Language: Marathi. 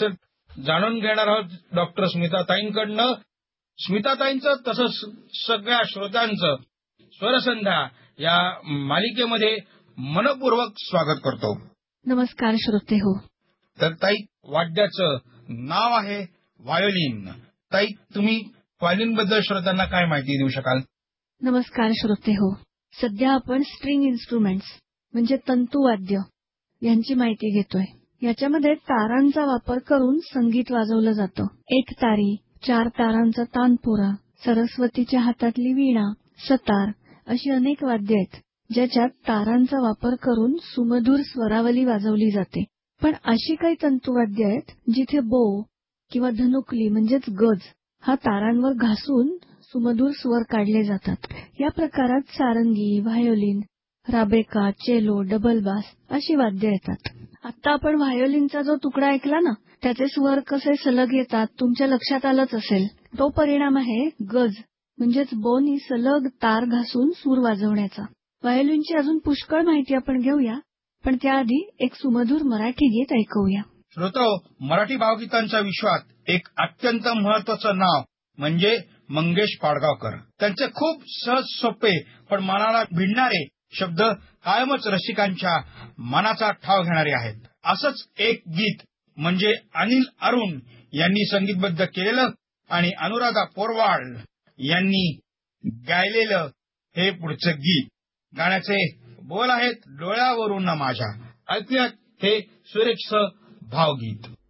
असेल जाणून घेणार आहोत डॉक्टर स्मिताताईंकडनं. स्मिताताईंचं तसंच सगळ्या श्रोत्यांचं स्वरसंध्या या मालिकेमध्ये मनपूर्वक स्वागत करतो. नमस्कार श्रोते हो. तर ताई, वाद्याचं नाव आहे व्हायोलिन. ताई, तुम्ही व्हायोलिन बद्दल श्रोत्यांना काय माहिती देऊ शकाल? नमस्कार श्रोते हो. सध्या आपण स्ट्रिंग इन्स्ट्रुमेंट्स म्हणजे तंतुवाद्य यांची माहिती घेतोय. याच्यामध्ये तारांचा वापर करून संगीत वाजवलं जातं. एक तारी, 4 तारांचा तानपुरा, सरस्वतीच्या हातातली वीणा, सतार अशी अनेक वाद्य आहेत ज्याच्यात तारांचा वापर करून सुमधुर स्वरावली वाजवली जाते. पण अशी काही तंतुवाद्य आहेत जिथे बो किंवा धनुकली म्हणजेच गज हा तारांवर घासून सुमधुर स्वर काढले जातात. या प्रकारात सारंगी, व्हायोलिन, राबेका, चेलो, डबल बास अशी वाद्य येतात. आता आपण व्हायोलिनचा जो तुकडा ऐकला ना, त्याचे स्वर कसे सलग येतात तुमच्या लक्षात आलंच असेल. तो परिणाम आहे गज म्हणजेच बोनी सलग तार घासून सूर वाजवण्याचा. व्हायोलिनची अजून पुष्कळ माहिती आपण घेऊया, पण त्याआधी एक सुमधुर मराठी गीत ऐकूया. श्रोतो, मराठी भावगीतांच्या विश्वात एक अत्यंत महत्वाचं नाव म्हणजे मंगेश पाडगावकर. त्यांचे खूप सहज सोपे पण मनाला भिडणारे शब्द कायमच रसिकांच्या मनाचा ठाव घेणारे आहेत. असंच एक गीत म्हणजे अनिल अरुण यांनी संगीतबद्ध केलेलं आणि अनुराधा पोरवाड यांनी गायलेलं हे पुढचं गीत. गाण्याचे बोल आहेत डोळ्यावरून माझ्या. ऐकूयात हे सुरेख भावगीत.